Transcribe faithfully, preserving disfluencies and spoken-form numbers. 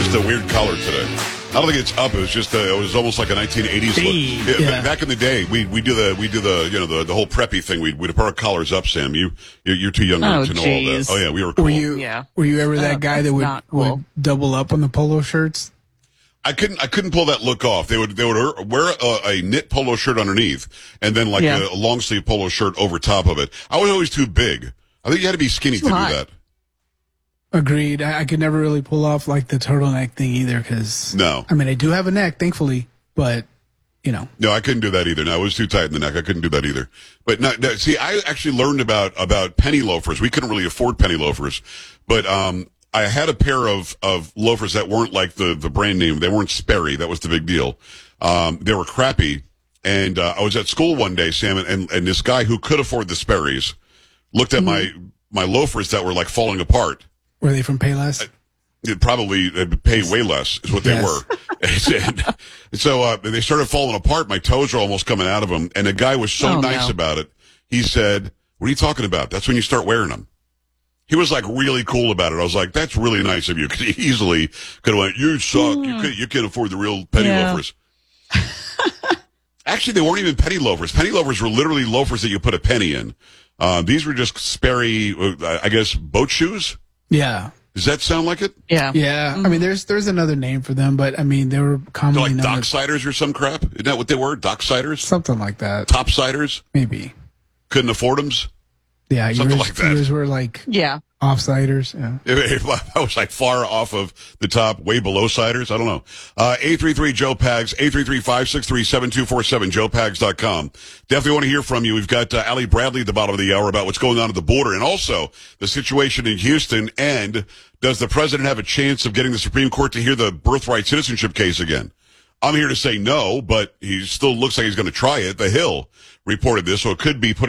Just a weird color today. I don't think it's up. It was just a, it was almost like a nineteen eighties look. Yeah, Yeah. Back in the day, we we do the we do the you know the, the whole preppy thing. We we'd put our collars up. Sam, you you're, you're too young Oh, to know all that. geez. Oh yeah, we were cool. Were you Yeah. were you ever that Oh, guy that that's would, not cool. would double up on the polo shirts? I couldn't I couldn't pull that look off. They would they would wear a, a knit polo shirt underneath and then like Yeah. a, a long sleeve polo shirt over top of it. I was always too big. I think you had to be skinny Too to hot. do that. Agreed. I, I could never really pull off like the turtleneck thing either because No. I mean I do have a neck, thankfully, but you know. No, I couldn't do that either. No, I was too tight in the neck. I couldn't do that either. But no, no, see, I actually learned about about penny loafers. We couldn't really afford penny loafers, but um, I had a pair of of loafers that weren't like the the brand name. They weren't Sperry. That was the big deal. Um, they were crappy. And uh, I was at school one day, Sam, and and this guy who could afford the Sperry's looked at my my loafers that were like falling apart. Were they from Payless? It probably they'd pay way less is what they Yes. were. and so uh, they started falling apart. My toes were almost coming out of them. And the guy was so Oh, nice no. about it. He said, "What are you talking about? That's when you start wearing them." He was like really cool about it. I was like, "That's really nice of you." Because he easily could have went, "You suck. You can't, you can't afford the real penny Yeah. loafers." Actually, they weren't even penny loafers. Penny loafers were literally loafers that you put a penny in. Uh, these were just Sperry, uh, I guess, boat shoes. Yeah. Does that sound like it? Yeah. Yeah. I mean there's there's another name for them, but I mean they were They're commonly like known as docksiders or some crap. Isn't that what they were? Docksiders? something like that. Topsiders? Maybe. Couldn't afford them? Yeah, Something yours, like that. yours were like Yeah. offsiders. Yeah. I was like far off of the top, way below siders. I don't know. Uh, eight three three Joe Pags, eight three three, five six three, seven two four seven, joe pags dot com. Definitely want to hear from you. We've got uh, Allie Bradley at the bottom of the hour about what's going on at the border and also the situation in Houston. And does the president have a chance of getting the Supreme Court to hear the birthright citizenship case again? I'm here to say no, but he still looks like he's going to try it. The Hill reported this, so it could be putting